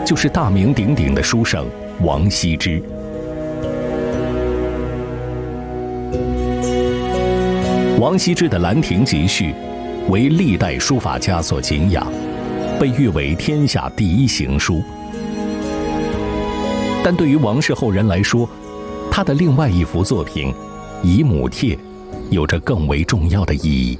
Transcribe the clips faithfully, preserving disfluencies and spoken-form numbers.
就是大名鼎鼎的书圣王羲之。王羲之的《兰亭集序》为历代书法家所敬仰，被誉为天下第一行书。但对于王氏后人来说，他的另外一幅作品《姨母帖》有着更为重要的意义。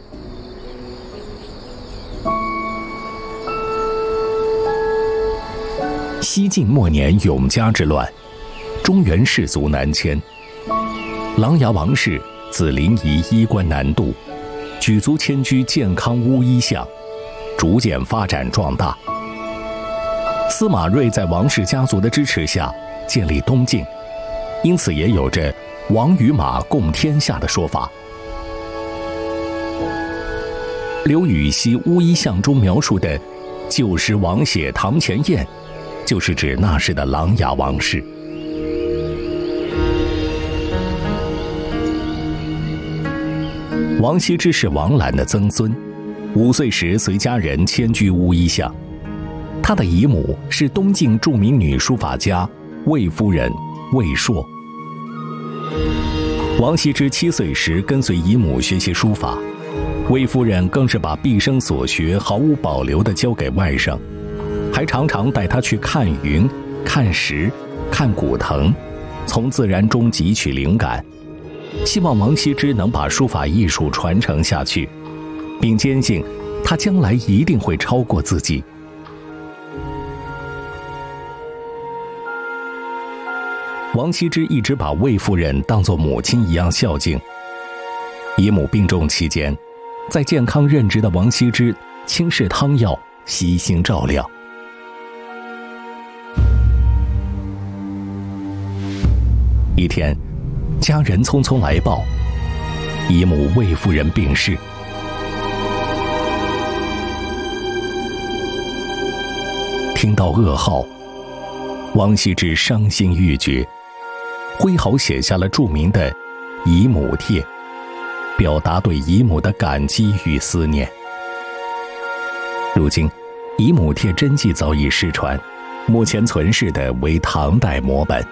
西晋末年永嘉之乱，中原士族南迁，琅琊王氏自临沂衣冠南渡，举族迁居建康乌衣巷，逐渐发展壮大。司马睿在王氏家族的支持下建立东晋，因此也有着王与马共天下的说法。刘禹锡《乌衣巷》中描述的旧时王写堂前燕，就是指那时的琅琊王氏。王羲之是王览的曾孙，五岁时随家人迁居乌衣巷。他的姨母是东晋著名女书法家魏夫人魏硕。王羲之七岁时跟随姨母学习书法，魏夫人更是把毕生所学毫无保留地交给外甥，还常常带他去看云、看石、看古藤，从自然中汲取灵感，希望王羲之能把书法艺术传承下去，并坚信他将来一定会超过自己。王羲之一直把魏夫人当作母亲一样孝敬。姨母病重期间，在健康任职的王羲之轻视汤药，悉心照料。一天，家人匆匆来报，姨母魏夫人病逝。听到噩耗，王羲之伤心欲绝，挥毫写下了著名的《姨母帖》，表达对姨母的感激与思念。如今，《姨母帖》真迹早已失传，目前存世的为唐代摹本。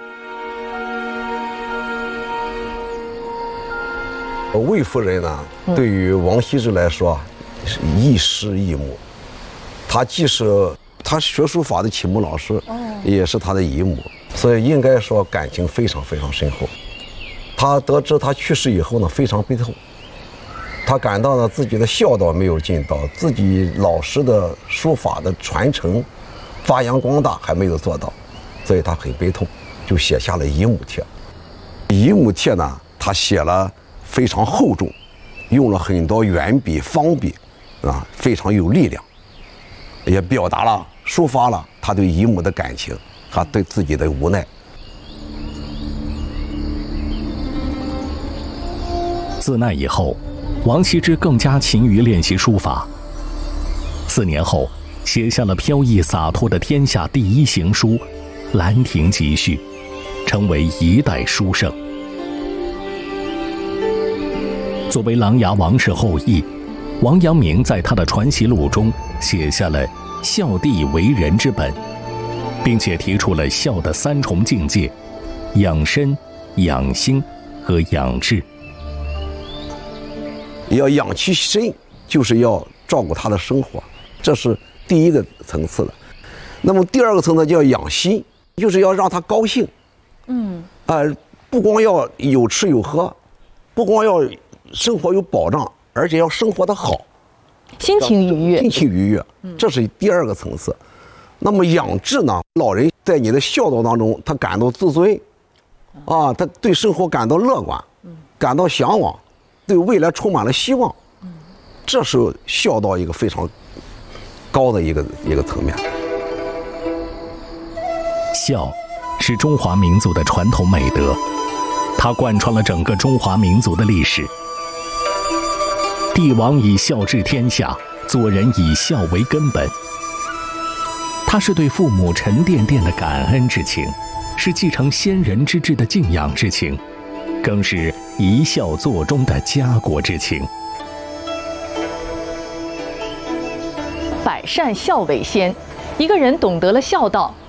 魏夫人呢，对于王羲之来说是亦师亦母，她既是他学书法的启蒙老师，也是他的姨母，所以应该说感情非常非常深厚。他得知他去世以后呢，非常悲痛，他感到呢自己的孝道没有尽到，自己老师的书法的传承、发扬光大还没有做到，所以他很悲痛，就写下了《姨母帖》。《姨母帖》呢，他写了非常厚重，用了很多圆笔、方笔，啊，非常有力量，也表达了、抒发了他对姨母的感情和对自己的无奈。 自那以后，王羲之更加勤于练习书法。四年后，写下了飘逸洒脱的天下第一行书《兰亭集序》，成为一代书圣。作为琅琊王氏后裔，王阳明在他的传习录中写下了孝弟为人之本，并且提出了孝的三重境界：养身、养心和养志。 要养其身，就是要照顾他的生活，这是第一个层次的。那么第二个层次叫养心，就是要让他高兴。嗯，呃，不光要有吃有喝，不光要生活有保障，而且要生活得好， 心情愉悦， 心情愉悦，这是第二个层次。那么养志呢？老人在你的孝道当中，他感到自尊，啊，他对生活感到乐观，感到向往，对未来充满了希望，这是孝道一个非常高的一个一个层面。 孝是中华民族的传统美德，它贯穿了整个中华民族的历史。帝王以孝治天下，做人以孝为根本。它是对父母沉甸甸的感恩之情，是继承先人之志的敬仰之情，更是一孝作忠的家国之情。 百善孝为先，一个人懂得了孝道，